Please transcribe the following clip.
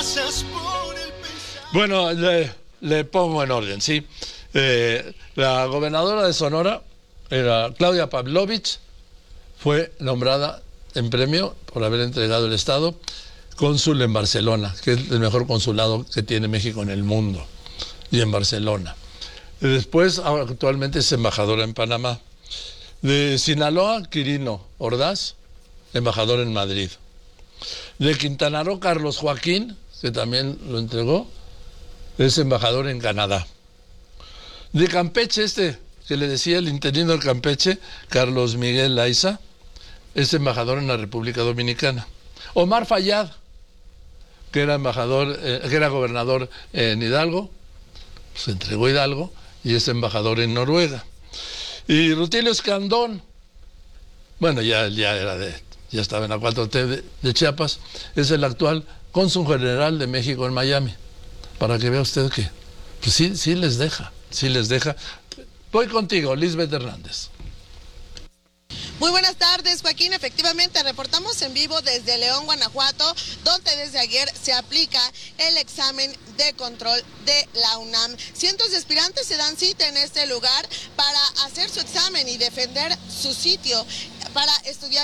Bueno, le pongo en orden, ¿sí? La gobernadora de Sonora, era Claudia Pavlovich, fue nombrada en premio por haber entregado el Estado cónsul en Barcelona, que es el mejor consulado que tiene México en el mundo, y en Barcelona. Después, actualmente es embajadora en Panamá. De Sinaloa, Quirino Ordaz, embajador en Madrid. De Quintana Roo, Carlos Joaquín, que también lo entregó, es embajador en Canadá. De Campeche, que le decía el interino del Campeche, Carlos Miguel Laiza, es embajador en la República Dominicana. Omar Fayad, que era gobernador en Hidalgo, se entregó Hidalgo y es embajador en Noruega. Y Rutilio Escandón, bueno, ya estaba en la 4T de Chiapas, es el actual cónsul general de México en Miami. Para que vea usted que pues sí les deja. Voy contigo, Lisbeth Hernández. Muy buenas tardes, Joaquín. Efectivamente, reportamos en vivo desde León, Guanajuato, donde desde ayer se aplica el examen de control de la UNAM. Cientos de aspirantes se dan cita en este lugar para hacer su examen y defender su sitio para estudiar